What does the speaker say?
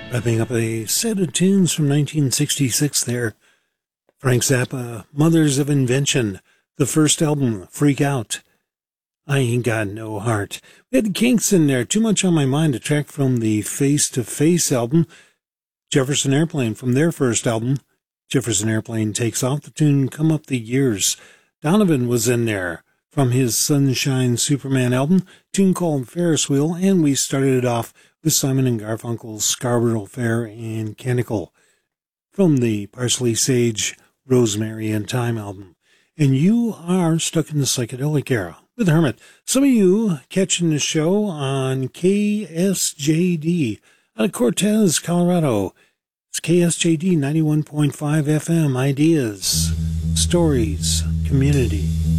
Wrapping up a set of tunes from 1966 there. Frank Zappa, Mothers of Invention, the first album, Freak Out. I Ain't Got No Heart. We had the Kinks in there, Too Much on My Mind, a track from the Face to Face album. Jefferson Airplane from their first album. Jefferson Airplane Takes Off, the tune Come Up the Years. Donovan was in there from his Sunshine Superman album, tune called Ferris Wheel, and we started it off with Simon and Garfunkel's Scarborough Fair and Canticle from the Parsley, Sage, Rosemary, and Thyme album. And you are stuck in the psychedelic era with Hermit. Some of you catching the show on KSJD out of Cortez, Colorado. It's KSJD 91.5 FM. Ideas, stories, community.